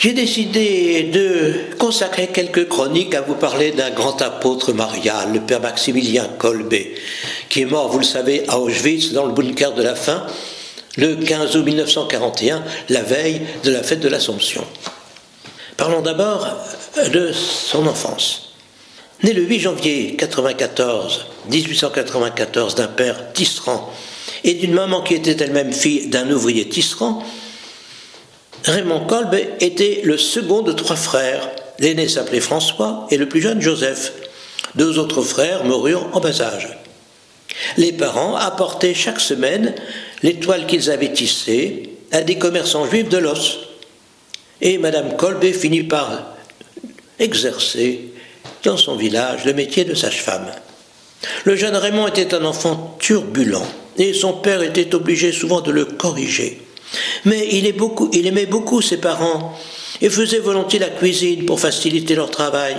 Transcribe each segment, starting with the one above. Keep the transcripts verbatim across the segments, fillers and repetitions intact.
J'ai décidé de consacrer quelques chroniques à vous parler d'un grand apôtre marial, le père Maximilien Kolbe, qui est mort, vous le savez, à Auschwitz, dans le bunker de la faim, le quinze août mille neuf cent quarante et un, la veille de la fête de l'Assomption. Parlons d'abord de son enfance. Né le huit janvier mille huit cent quatre-vingt-quatorze d'un père tisserand et d'une maman qui était elle-même fille d'un ouvrier tisserand, Raymond Kolbe était le second de trois frères. L'aîné s'appelait François et le plus jeune Joseph. Deux autres frères moururent en bas âge. Les parents apportaient chaque semaine les toiles qu'ils avaient tissées à des commerçants juifs de l'os. Et Madame Kolbe finit par exercer dans son village le métier de sage-femme. Le jeune Raymond était un enfant turbulent et son père était obligé souvent de le corriger. Mais il, est beaucoup, il aimait beaucoup ses parents et faisait volontiers la cuisine pour faciliter leur travail.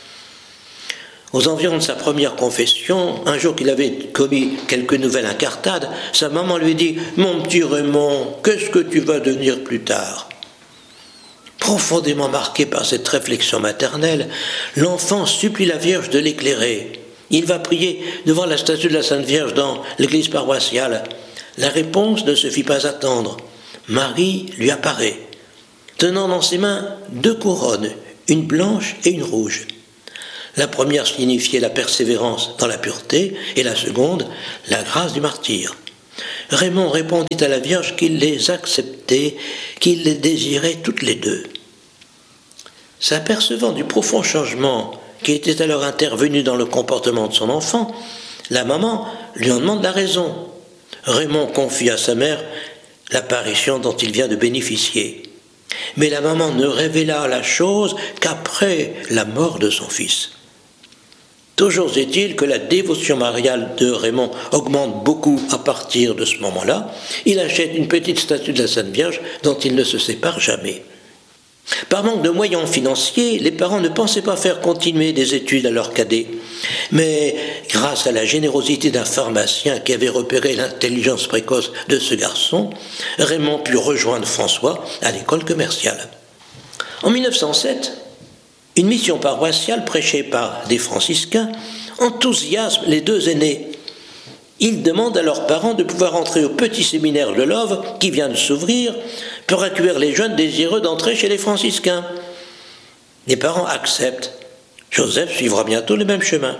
Aux environs de sa première confession, un jour qu'il avait commis quelques nouvelles incartades, sa maman lui dit « Mon petit Raymond, qu'est-ce que tu vas devenir plus tard ?» Profondément marqué par cette réflexion maternelle, l'enfant supplie la Vierge de l'éclairer. Il va prier devant la statue de la Sainte Vierge dans l'église paroissiale. La réponse ne se fit pas attendre. Marie lui apparaît, tenant dans ses mains deux couronnes, une blanche et une rouge. La première signifiait la persévérance dans la pureté et la seconde, la grâce du martyr. Raymond répondit à la Vierge qu'il les acceptait, qu'il les désirait toutes les deux. S'apercevant du profond changement qui était alors intervenu dans le comportement de son enfant, la maman lui en demande la raison. Raymond confie à sa mère l'apparition dont il vient de bénéficier. Mais la maman ne révéla la chose qu'après la mort de son fils. Toujours est-il que la dévotion mariale de Raymond augmente beaucoup à partir de ce moment-là. Il achète une petite statue de la Sainte Vierge dont il ne se sépare jamais. Par manque de moyens financiers, les parents ne pensaient pas faire continuer des études à leur cadet. Mais grâce à la générosité d'un pharmacien qui avait repéré l'intelligence précoce de ce garçon, Raymond put rejoindre François à l'école commerciale. En mille neuf cent sept, une mission paroissiale prêchée par des franciscains enthousiasme les deux aînés. Ils demandent à leurs parents de pouvoir entrer au petit séminaire de l'Ove qui vient de s'ouvrir pour accueillir les jeunes désireux d'entrer chez les franciscains. Les parents acceptent. Joseph suivra bientôt le même chemin.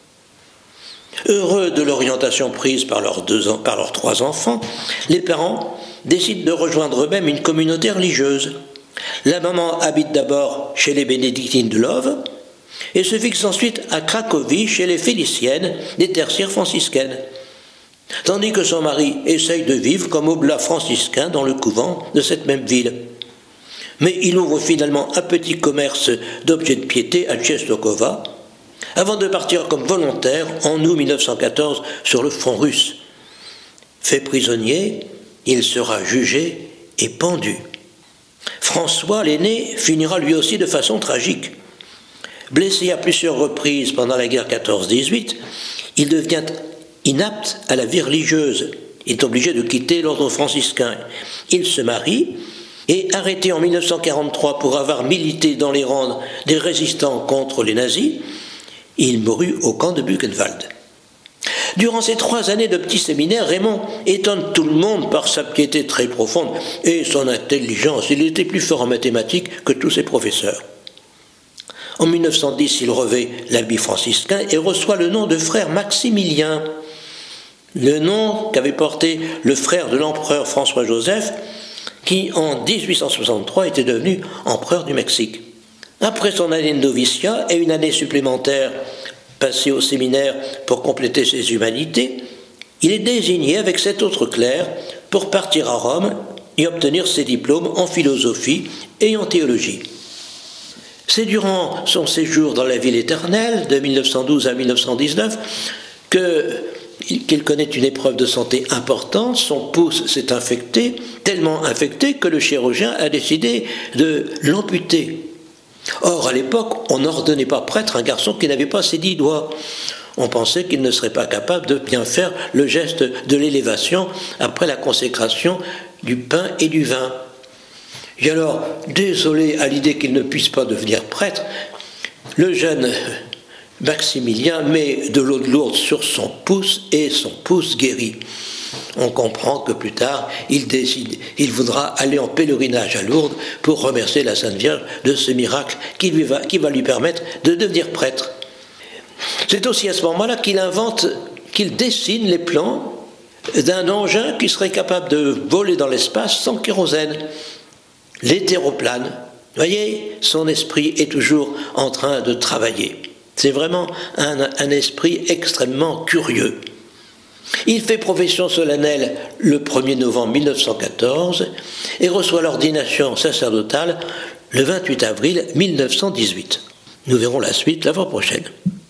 Heureux de l'orientation prise par leurs, deux, par leurs trois enfants, les parents décident de rejoindre eux-mêmes une communauté religieuse. La maman habite d'abord chez les bénédictines de l'Ove et se fixe ensuite à Cracovie chez les Féliciennes, des tertiaires franciscaines. Tandis que son mari essaye de vivre comme oblat franciscain dans le couvent de cette même ville. Mais il ouvre finalement un petit commerce d'objets de piété à Tcheslokova, avant de partir comme volontaire en août mille neuf cent quatorze sur le front russe. Fait prisonnier, il sera jugé et pendu. François, l'aîné, finira lui aussi de façon tragique. Blessé à plusieurs reprises pendant la guerre quatorze dix-huit, il devient inapte à la vie religieuse. Il est obligé de quitter l'ordre franciscain. Il se marie et, arrêté en mille neuf cent quarante-trois pour avoir milité dans les rangs des résistants contre les nazis, il mourut au camp de Buchenwald. Durant ces trois années de petit séminaire, Raymond étonne tout le monde par sa piété très profonde et son intelligence. Il était plus fort en mathématiques que tous ses professeurs. En mille neuf cent dix, il revêt l'habit franciscain et reçoit le nom de frère Maximilien, le nom qu'avait porté le frère de l'empereur François-Joseph, qui en dix-huit cent soixante-trois était devenu empereur du Mexique. Après son année de noviciat et une année supplémentaire passée au séminaire pour compléter ses humanités, il est désigné avec sept autres clercs pour partir à Rome et obtenir ses diplômes en philosophie et en théologie. C'est durant son séjour dans la ville éternelle, de mille neuf cent douze à mille neuf cent dix-neuf, que, qu'il connaît une épreuve de santé importante. Son pouce s'est infecté, tellement infecté que le chirurgien a décidé de l'amputer. Or, à l'époque, on n'ordonnait pas prêtre un garçon qui n'avait pas ses dix doigts. On pensait qu'il ne serait pas capable de bien faire le geste de l'élévation après la consécration du pain et du vin. Et alors, désolé à l'idée qu'il ne puisse pas devenir prêtre, le jeune Maximilien met de l'eau de Lourdes sur son pouce et son pouce guérit. On comprend que plus tard, il décide, il voudra aller en pèlerinage à Lourdes pour remercier la Sainte Vierge de ce miracle qui, lui va, qui va lui permettre de devenir prêtre. C'est aussi à ce moment-là qu'il invente, qu'il dessine les plans d'un engin qui serait capable de voler dans l'espace sans kérosène, l'hétéroplane. Vous voyez, son esprit est toujours en train de travailler. C'est vraiment un, un esprit extrêmement curieux. Il fait profession solennelle le premier novembre mille neuf cent quatorze et reçoit l'ordination sacerdotale le vingt-huit avril mille neuf cent dix-huit. Nous verrons la suite la fois prochaine.